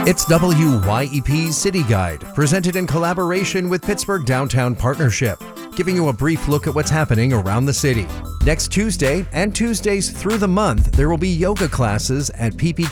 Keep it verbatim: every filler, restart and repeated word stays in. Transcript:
It's W Y E P's City Guide, presented in collaboration with Pittsburgh Downtown Partnership, giving you a brief look at what's happening around the city. Next Tuesday and Tuesdays through the month, there will be yoga classes at P P